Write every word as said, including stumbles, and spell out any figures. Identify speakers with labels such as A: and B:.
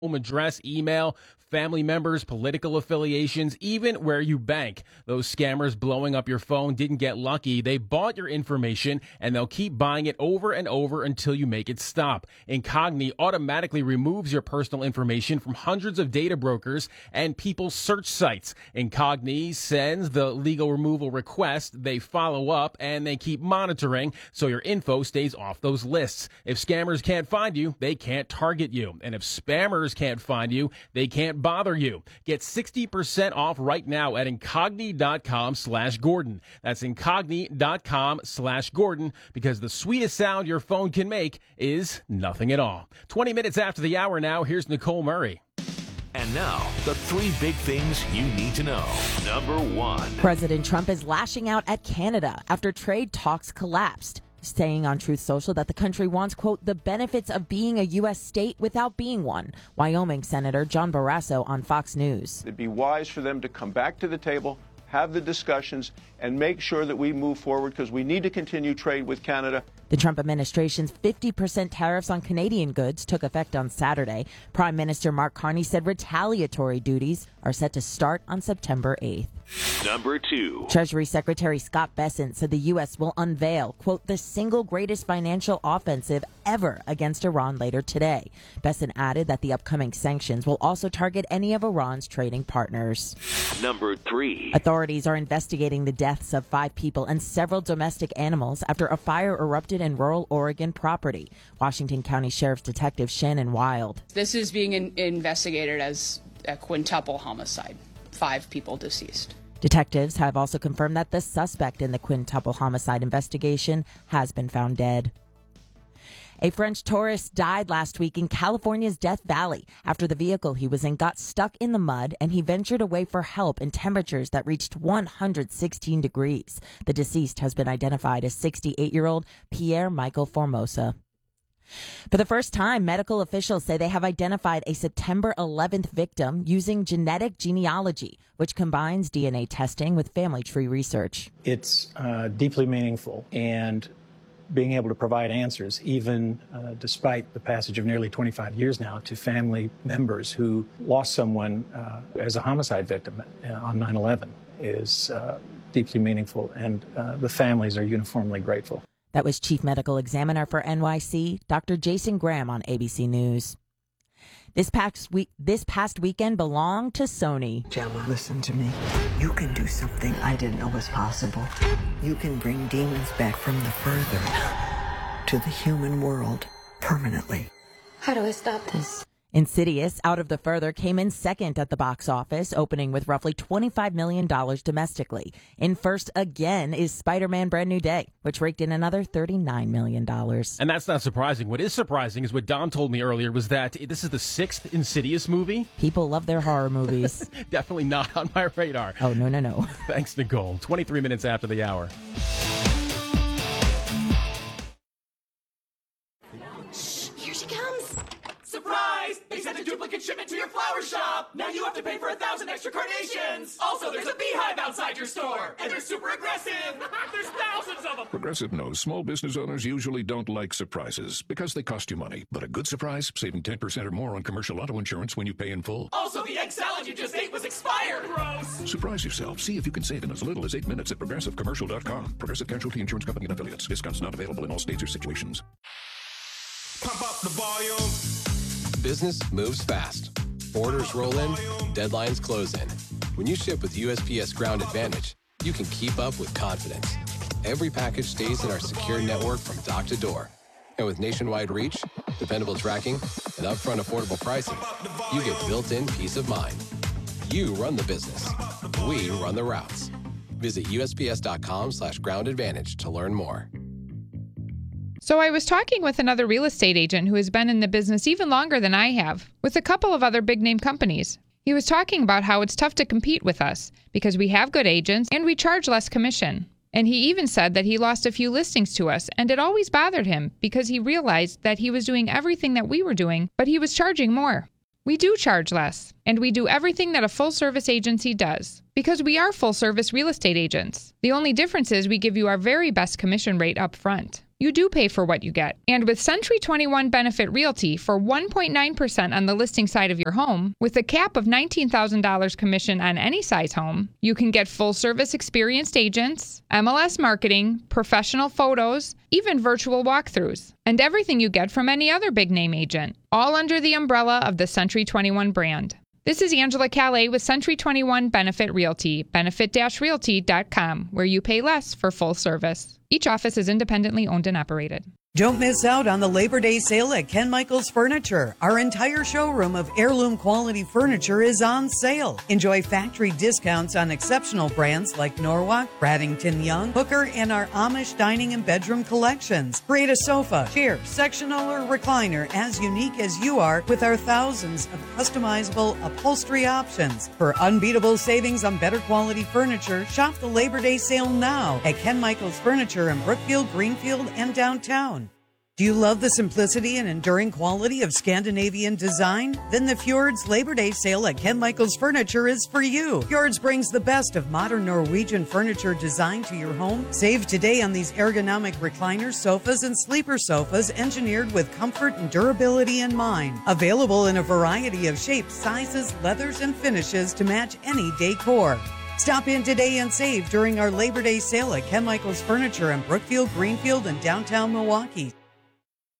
A: home address, email, family members, political affiliations, even where you bank. Those scammers blowing up your phone didn't get lucky. They bought your information, and they'll keep buying it over and over until you make it stop. Incogni automatically removes your personal information from hundreds of data brokers and people's search sites. Incogni sends the legal removal request, they follow up, and they keep monitoring so your info stays off those lists. If scammers can't find you, they can't target you. And if spammers can't find you, they can't bother you. Get sixty percent off right now at incogni.com slash Gordon. That's incogni.com slash Gordon, because the sweetest sound your phone can make is nothing at all. twenty minutes after the hour now, here's Nicole Murray.
B: And now, the three big things you need to know. Number one.
C: President Trump is lashing out at Canada after trade talks collapsed, saying on Truth Social that the country wants, quote, the benefits of being a U S state without being one. Wyoming Senator John Barrasso on Fox News.
D: It'd be wise for them to come back to the table, have the discussions, and make sure that we move forward, because we need to continue trade with Canada.
C: The Trump administration's fifty percent tariffs on Canadian goods took effect on Saturday. Prime Minister Mark Carney said retaliatory duties are set to start on September eighth.
B: Number two.
C: Treasury Secretary Scott Bessent said the U S will unveil, quote, the single greatest financial offensive ever against Iran later today. Bessent added that the upcoming sanctions will also target any of Iran's trading partners.
B: Number three.
C: Authorities are investigating the deaths of five people and several domestic animals after a fire erupted in rural Oregon property. Washington County Sheriff's Detective Shannon Wild.
E: This is being in- investigated as a quintuple homicide. Five people deceased.
C: Detectives have also confirmed that the suspect in the quintuple homicide investigation has been found dead. A French tourist died last week in California's Death Valley after the vehicle he was in got stuck in the mud and he ventured away for help in temperatures that reached one hundred sixteen degrees. The deceased has been identified as sixty-eight-year-old Pierre Michael Formosa. For the first time, medical officials say they have identified a September eleventh victim using genetic genealogy, which combines D N A testing with family tree research.
F: It's uh, deeply meaningful, and being able to provide answers, even uh, despite the passage of nearly twenty-five years now, to family members who lost someone uh, as a homicide victim uh, on nine eleven is uh, deeply meaningful, and uh, the families are uniformly grateful.
C: That was Chief Medical Examiner for N Y C, Doctor Jason Graham on A B C News. This past week, this past weekend belonged to Sony.
G: Gemma, listen to me. You can do something I didn't know was possible. You can bring demons back from the further to the human world permanently.
H: How do I stop this?
C: Insidious, Out of the Further, came in second at the box office, opening with roughly twenty-five million dollars domestically. In first again is Spider-Man Brand New Day, which raked in another thirty-nine million dollars.
A: And that's not surprising. What is surprising is what Don told me earlier was that this is the sixth Insidious movie.
C: People love their horror movies.
A: Definitely not on my radar.
C: Oh, no, no, no.
A: Thanks, Nicole. twenty-three minutes after the hour.
H: Here she comes.
I: Surprise! They sent a duplicate shipment to your flower shop! Now you have to pay for a thousand extra carnations! Also, there's a beehive outside your store! And they're super aggressive! There's thousands of them!
J: Progressive knows small business owners usually don't like surprises because they cost you money. But a good surprise, saving ten percent or more on commercial auto insurance when you pay in full.
I: Also, the egg salad you just ate was expired! Gross!
J: Surprise yourself. See if you can save in as little as eight minutes at progressive commercial dot com. Progressive Casualty Insurance Company and affiliates. Discounts not available in all states or situations.
K: Pump up the volume.
L: Business moves fast. Orders roll in, deadlines close in. When you ship with U S P S Ground Advantage, you can keep up with confidence. Every package stays in our secure network from dock to door. And with nationwide reach, dependable tracking, and upfront affordable pricing, you get built-in peace of mind. You run the business. We run the routes. Visit U S P S dot com slash ground advantage to learn more.
M: So I was talking with another real estate agent who has been in the business even longer than I have, with a couple of other big-name companies. He was talking about how it's tough to compete with us because we have good agents and we charge less commission. And he even said that he lost a few listings to us, and it always bothered him because he realized that he was doing everything that we were doing, but he was charging more. We do charge less, and we do everything that a full-service agency does, because we are full-service real estate agents. The only difference is we give you our very best commission rate up front. you do pay for what you get. And with Century twenty-one Benefit Realty, for one point nine percent on the listing side of your home, with a cap of nineteen thousand dollars commission on any size home, you can get full-service experienced agents, M L S marketing, professional photos, even virtual walkthroughs, and everything you get from any other big-name agent, all under the umbrella of the Century twenty-one brand. This is Angela Calais with Century twenty-one Benefit Realty, benefit dash realty dot com, where you pay less for full service. Each office is independently owned and operated.
N: Don't miss out on the Labor Day sale at Ken Michaels Furniture. Our entire showroom of heirloom quality furniture is on sale. Enjoy factory discounts on exceptional brands like Norwalk, Bradington Young, Hooker, and our Amish dining and bedroom collections. Create a sofa, chair, sectional, or recliner as unique as you are with our thousands of customizable upholstery options. For unbeatable savings on better quality furniture, shop the Labor Day sale now at Ken Michaels Furniture in Brookfield, Greenfield, and downtown. Do you love the simplicity and enduring quality of Scandinavian design? Then the Fjords Labor Day sale at Ken Michaels Furniture is for you. Fjords brings the best of modern Norwegian furniture design to your home. Save today on these ergonomic recliners, sofas, and sleeper sofas engineered with comfort and durability in mind. Available in a variety of shapes, sizes, leathers, and finishes to match any decor. Stop in today and save during our Labor Day sale at Ken Michaels Furniture in Brookfield, Greenfield, and downtown Milwaukee.